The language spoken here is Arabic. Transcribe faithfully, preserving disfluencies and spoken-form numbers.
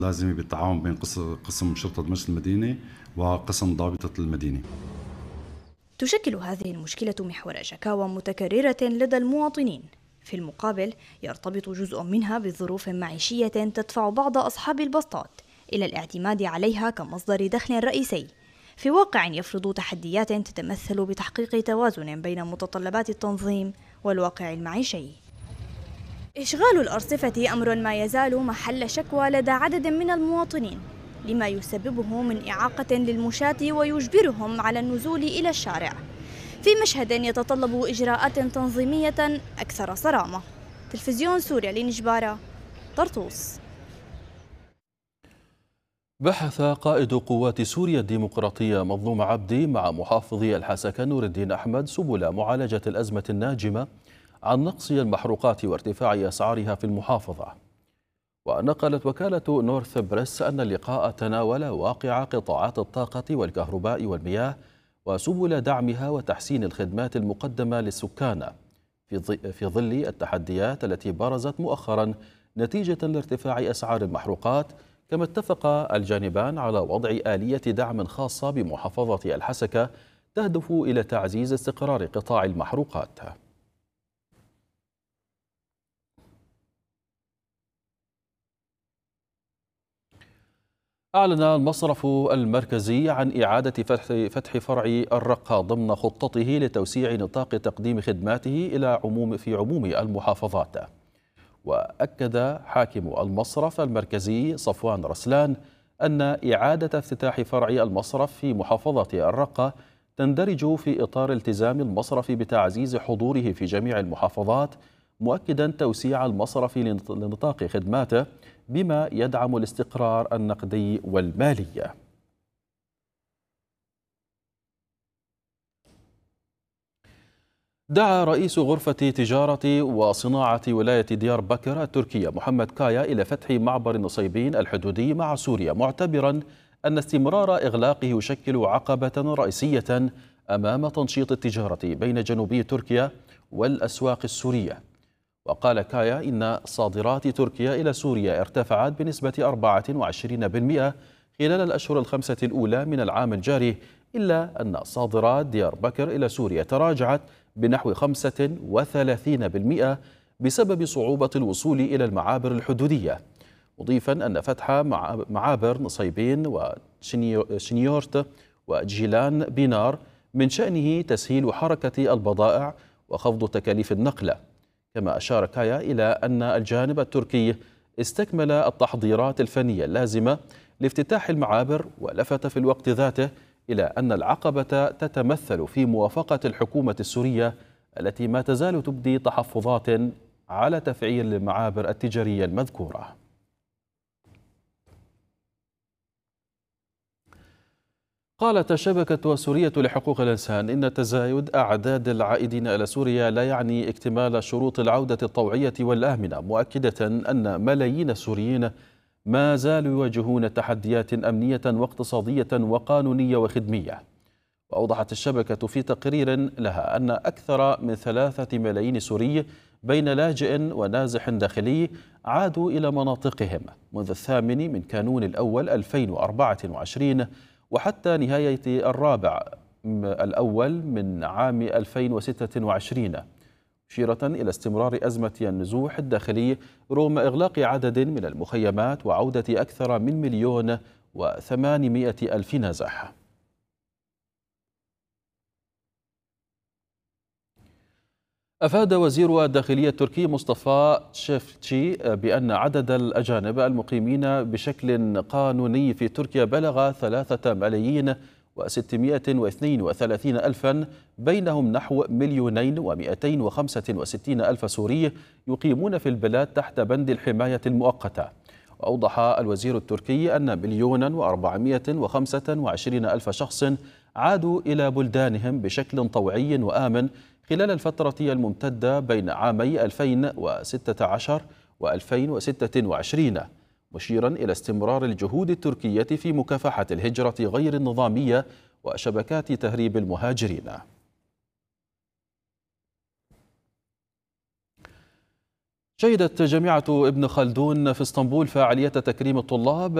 لازم بالتعاون بين قسم شرطة دمشق المدينة وقسم ضابطة المدينة. تشكل هذه المشكلة محور شكاوى متكررة لدى المواطنين. في المقابل يرتبط جزء منها بظروف معيشية تدفع بعض أصحاب البسطات إلى الاعتماد عليها كمصدر دخل رئيسي، في واقع يفرض تحديات تتمثل بتحقيق توازن بين متطلبات التنظيم والواقع المعيشي. إشغال الأرصفة أمر ما يزال محل شكوى لدى عدد من المواطنين، لما يسببه من إعاقة للمشاة ويجبرهم على النزول إلى الشارع، في مشهد يتطلب إجراءات تنظيمية أكثر صرامة. تلفزيون سوريا لنجبارة، طرطوس. بحث قائد قوات سوريا الديمقراطية مظلوم عبدي مع محافظي الحسكة نور الدين أحمد سبل معالجة الأزمة الناجمة عن نقص المحروقات وارتفاع أسعارها في المحافظة. ونقلت وكالة نورث بريس أن اللقاء تناول واقع قطاعات الطاقة والكهرباء والمياه وسبل دعمها وتحسين الخدمات المقدمة للسكان في ظل التحديات التي برزت مؤخرا نتيجة لارتفاع أسعار المحروقات. كما اتفق الجانبان على وضع آلية دعم خاصة بمحافظة الحسكة تهدف إلى تعزيز استقرار قطاع المحروقات. أعلن المصرف المركزي عن إعادة فتح فتح فرع الرقة ضمن خطته لتوسيع نطاق تقديم خدماته إلى عموم في عموم المحافظات. وأكد حاكم المصرف المركزي صفوان رسلان أن إعادة افتتاح فرع المصرف في محافظة الرقة تندرج في إطار التزام المصرف بتعزيز حضوره في جميع المحافظات، مؤكدا توسيع المصرف لنطاق خدماته بما يدعم الاستقرار النقدي والمالي. دعا رئيس غرفة تجارة وصناعة ولاية ديار بكر التركية محمد كايا إلى فتح معبر نصيبين الحدودي مع سوريا، معتبرا أن استمرار إغلاقه يشكل عقبة رئيسية أمام تنشيط التجارة بين جنوبي تركيا والأسواق السورية. وقال كايا إن صادرات تركيا إلى سوريا ارتفعت بنسبة أربعة وعشرين بالمئة خلال الأشهر الخمسة الأولى من العام الجاري، إلا أن صادرات ديار بكر إلى سوريا تراجعت بنحو خمسة وثلاثين بالمئة بسبب صعوبة الوصول إلى المعابر الحدودية، مضيفا أن فتح معابر نصيبين وشنيورت وجيلان بينار من شأنه تسهيل حركة البضائع وخفض تكاليف النقل. كما أشار كايا إلى أن الجانب التركي استكمل التحضيرات الفنية اللازمة لافتتاح المعابر، ولفت في الوقت ذاته إلى أن العقبة تتمثل في موافقة الحكومة السورية التي ما تزال تبدي تحفظات على تفعيل المعابر التجارية المذكورة. قالت الشبكة السورية لحقوق الإنسان إن تزايد أعداد العائدين إلى سوريا لا يعني اكتمال شروط العودة الطوعية والآمنة، مؤكدة أن ملايين السوريين ما زالوا يواجهون تحديات أمنية واقتصادية وقانونية وخدمية. وأوضحت الشبكة في تقرير لها أن أكثر من ثلاثة ملايين سوري بين لاجئ ونازح داخلي عادوا إلى مناطقهم منذ الثامن من كانون الأول ألفين وأربعة وعشرين وحتى نهاية الرابع الأول من عام ألفين وستة وعشرين، مشيرة إلى استمرار أزمة النزوح الداخلي رغم إغلاق عدد من المخيمات وعودة أكثر من مليون وثمانمائة ألف نازح. أفاد وزير الداخلية التركي مصطفى شفتشي بأن عدد الأجانب المقيمين بشكل قانوني في تركيا بلغ ثلاثة ملايين وستمائة واثنين وثلاثين ألفا، بينهم نحو مليونين ومئتين وخمسة وستين ألف سوري يقيمون في البلاد تحت بند الحماية المؤقتة. وأوضح الوزير التركي أن مليونا وأربعمائة وخمسة وعشرين ألف شخص عادوا إلى بلدانهم بشكل طوعي وآمن خلال الفترة الممتدة بين عامي ألفين وستة عشر وألفين وستة وعشرين، مشيرا إلى استمرار الجهود التركية في مكافحة الهجرة غير النظامية وشبكات تهريب المهاجرين. شهدت جامعة ابن خلدون في اسطنبول فعالية تكريم الطلاب